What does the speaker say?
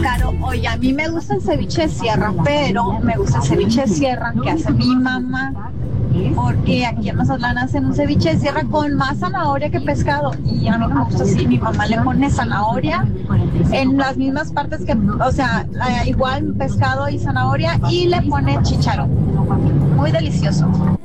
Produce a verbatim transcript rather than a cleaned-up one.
Caro, oye, a mí me gusta el ceviche de sierra, pero me gusta el ceviche de sierra que hace mi mamá, porque aquí en Mazatlán hacen un ceviche de sierra con más zanahoria que pescado, y a mí no me gusta así. Mi mamá le pone zanahoria en las mismas partes que, o sea, igual pescado y zanahoria, y le pone chícharo. Muy delicioso.